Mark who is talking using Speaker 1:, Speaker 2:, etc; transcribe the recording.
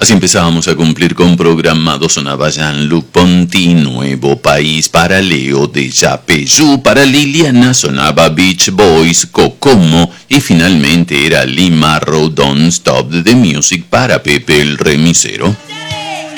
Speaker 1: Así empezábamos a cumplir con programado. Sonaba Jean-Luc Ponty, Nuevo País para Leo de Yapeyú. Para Liliana sonaba Beach Boys, Kokomo. Y finalmente era Lima Road Don't Stop the Music para Pepe el Remisero.